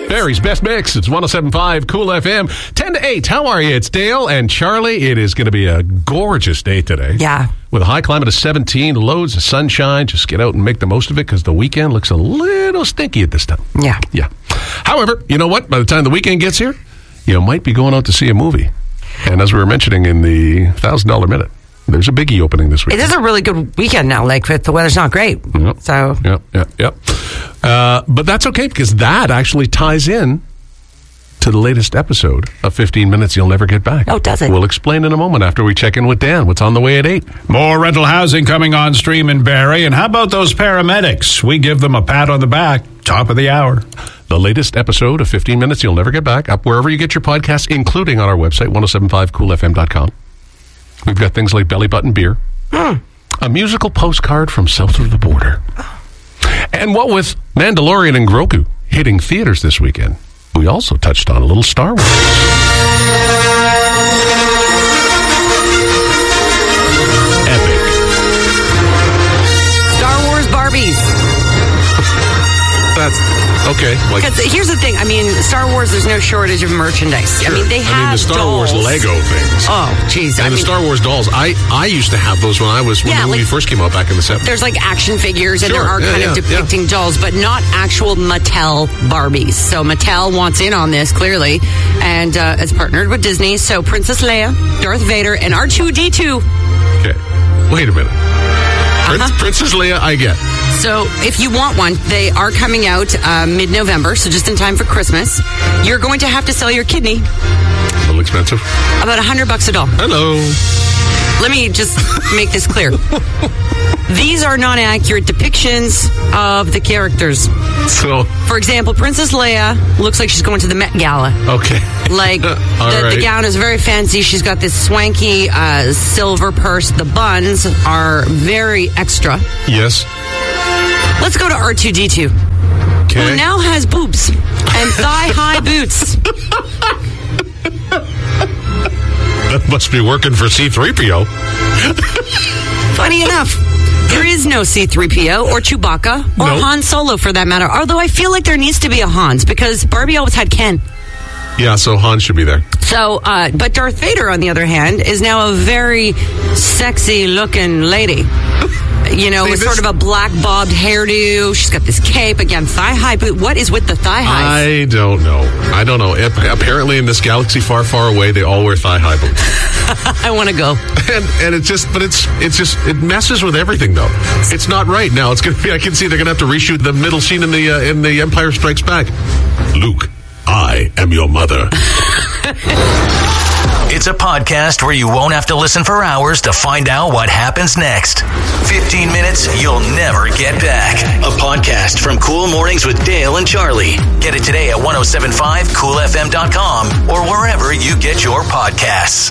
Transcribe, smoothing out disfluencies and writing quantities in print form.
Barry's Best Mix. It's 107.5 Cool FM. 10 to 8. How are you? It's Dale and Charlie. It is going to be a gorgeous day today. Yeah. With a high climate of 17, loads of sunshine. Just get out and make the most of it because the weekend looks a little stinky at this time. Yeah. Yeah. However, you know what? By the time the weekend gets here, you might be going out to see a movie. And as we were mentioning in the $1,000 Minute, there's a biggie opening this week. It is a really good weekend now, like, the weather's not great. Yep. So. Yep. But that's okay because that actually ties in to the latest episode of 15 Minutes You'll Never Get Back. Oh, does it? We'll explain in a moment after we check in with Dan. What's on the way at 8? More rental housing coming on stream in Barrie. And how about those paramedics? We give them a pat on the back. Top of the hour. The latest episode of 15 Minutes You'll Never Get Back, up wherever you get your podcasts, including on our website, 1075coolfm.com. We've got things like Belly Button Beer, a musical postcard from south of the border, and what with Mandalorian and Grogu hitting theaters this weekend, we also touched on a little Star Wars. Epic. Star Wars Barbies. That's okay. Because here's the thing. I mean, Star Wars, there's no shortage of merchandise. Sure. I mean, they have the Star dolls. Wars Lego things. Oh, jeez. And the Star Wars dolls. I used to have those when the movie first came out back in the 70s. There's like action figures and Sure. there are kind of depicting dolls, but not actual Mattel Barbies. So Mattel wants in on this, clearly, and it's partnered with Disney. So Princess Leia, Darth Vader, and R2-D2. Okay. Wait a minute. Princess Leia, I get. So if you want one, they are coming out mid-November, so just in time for Christmas. You're going to have to sell your kidney. A little expensive. About $100 a doll. Hello. Let me just make this clear. These are not accurate depictions of the characters. So, for example, Princess Leia looks like she's going to the Met Gala. okay. Like, the gown is very fancy. She's got this swanky silver purse. The buns are very extra. Yes. Let's go to R2-D2, Okay. who now has boobs and thigh-high boots. That must be working for C-3PO. Funny enough, there is no C-3PO or Chewbacca or Nope. Han Solo for that matter. Although I feel like there needs to be a Hans because Barbie always had Ken. Yeah, so Han should be there. So, but Darth Vader, on the other hand, is now a very sexy-looking lady. You know, with sort of a black bobbed hairdo. She's got this cape, again, thigh-high boot. What is with the thigh-highs? I don't know. Apparently in this galaxy far, far away, they all wear thigh-high boots. I want to go. And it messes with everything, though. It's not right. Now, it's going to be, I can see they're going to have to reshoot the middle scene in the Empire Strikes Back. Luke, I am your mother. It's a podcast where you won't have to listen for hours to find out what happens next. 15 minutes you'll never get back. A podcast from Cool Mornings with Dale and Charlie. Get it today at 1075coolfm.com or wherever you get your podcasts.